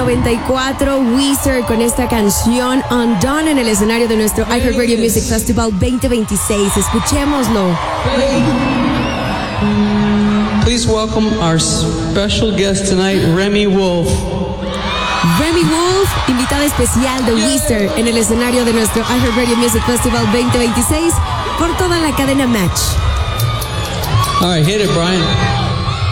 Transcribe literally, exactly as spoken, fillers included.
noventa y cuatro, Weezer con esta canción Undone en el escenario de nuestro iHeartRadio Music Festival veinte veintiséis. Escuchémoslo. Please welcome our special guest tonight, Remi Wolf. Remi Wolf, invitada especial de Weezer en el escenario de nuestro iHeartRadio Music Festival veinte veintiséis por toda la cadena Match. All right, hit it, Brian.